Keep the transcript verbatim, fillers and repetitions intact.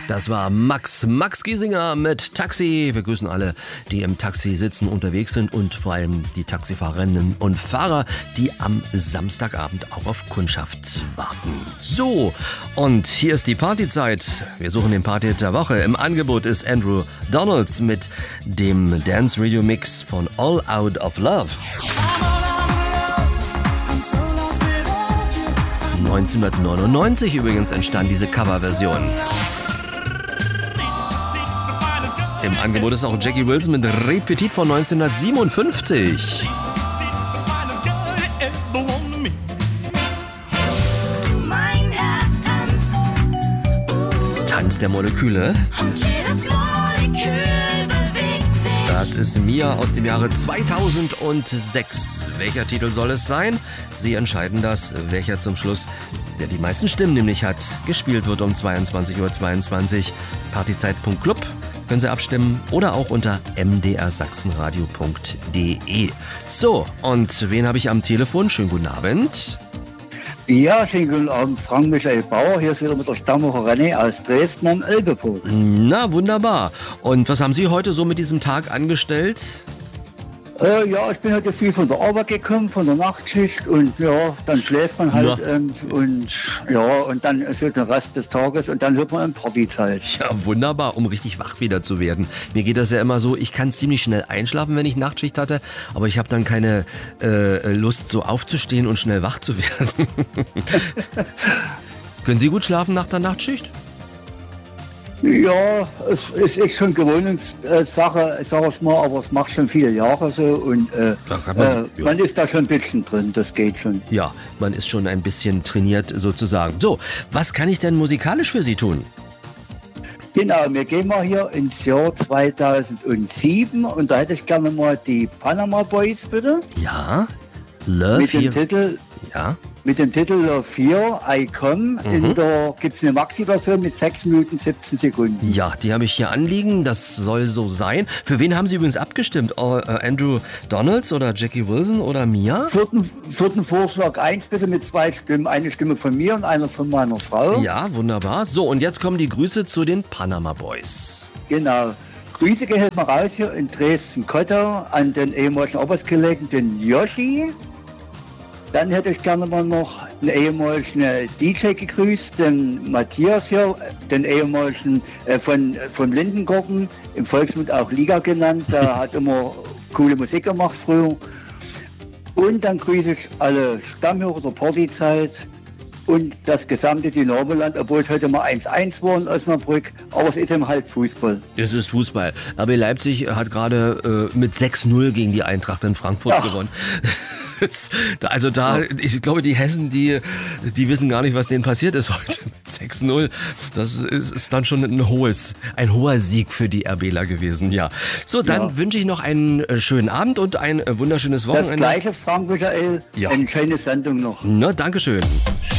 Das war Max, Max Giesinger mit Taxi. Wir grüßen alle, die im Taxi sitzen, unterwegs sind und vor allem die Taxifahrerinnen und Fahrer, die am Samstagabend auch auf Kundschaft warten. So, und hier ist die Partyzeit. Wir suchen den Party-Hit der Woche. Im Angebot ist Andrew Donalds mit dem Dance Radio Mix von All Out of Love. neunzehnhundertneunundneunzig übrigens entstand diese Coverversion. Im Angebot ist auch Jackie Wilson mit Repetit von neunzehnhundertsiebenundfünfzig. Tanz der Moleküle. Das ist Mia aus dem Jahre zweitausendsechs. Welcher Titel soll es sein? Sie entscheiden das, welcher zum Schluss, der die meisten Stimmen nämlich hat, gespielt wird um zweiundzwanzig Uhr zweiundzwanzig. Partyzeit Punkt club. Können Sie abstimmen oder auch unter m d r sachsenradio punkt d e. So, und wen habe ich am Telefon? Schönen guten Abend. Ja, schönen guten Abend, Frank Michael Bauer. Hier ist wieder mit der Stammwoche René aus Dresden am Elbepool. Na, wunderbar. Und was haben Sie heute so mit diesem Tag angestellt? Äh, ja, ich bin heute viel von der Arbeit gekommen, von der Nachtschicht und ja, dann schläft man halt ähm, und ja, und dann ist so der Rest des Tages und dann hört man in Partyzeit. Ja, wunderbar, um richtig wach wieder zu werden. Mir geht das ja immer so, ich kann ziemlich schnell einschlafen, wenn ich Nachtschicht hatte, aber ich habe dann keine äh, Lust, so aufzustehen und schnell wach zu werden. Können Sie gut schlafen nach der Nachtschicht? Ja, es, es ist schon Gewöhnungssache, sag ich mal, aber es macht schon viele Jahre so und äh, man, äh, ja. man ist da schon ein bisschen drin, das geht schon. Ja, man ist schon ein bisschen trainiert sozusagen. So, was kann ich denn musikalisch für Sie tun? Genau, wir gehen mal hier ins Jahr zweitausendsieben und da hätte ich gerne mal die Panama Boys, bitte. Ja, Love Mit dem Here. Titel... Ja. Mit dem Titel Love Here, I Come. Mhm. In der gibt es eine Maxi-Version mit sechs Minuten siebzehn Sekunden. Ja, die habe ich hier anliegen. Das soll so sein. Für wen haben Sie übrigens abgestimmt? Oh, äh, Andrew Donalds oder Jackie Wilson oder Mia? Vierten, vierten Vorschlag eins bitte mit zwei Stimmen. Eine Stimme von mir und eine von meiner Frau. Ja, wunderbar. So, und jetzt kommen die Grüße zu den Panama Boys. Genau. Grüße gehen mal raus hier in Dresden-Kottau an den ehemaligen Arbeitskollegen, den Yoshi. Dann hätte ich gerne mal noch einen ehemaligen D J gegrüßt, den Matthias hier, den ehemaligen äh, von, von Lindengarten, im Volksmund auch Liga genannt. Der hat immer coole Musik gemacht früher. Und dann grüße ich alle Stammhörer der Partyzeit und das gesamte Dynamo-Land, obwohl es heute mal eins eins war in Osnabrück, aber es ist eben halt Fußball. Es ist Fußball. R B Leipzig hat gerade äh, mit sechs null gegen die Eintracht in Frankfurt Ach. gewonnen. Also da, ich glaube, die Hessen, die, die wissen gar nicht, was denen passiert ist heute mit sechs null. Das ist, ist dann schon ein hohes, ein hoher Sieg für die RBler gewesen, ja. So, dann ja. wünsche ich noch einen schönen Abend und ein wunderschönes Wochenende. Das gleiche, Frank Michael. Ja. Eine schöne Sendung noch. Na, Dankeschön.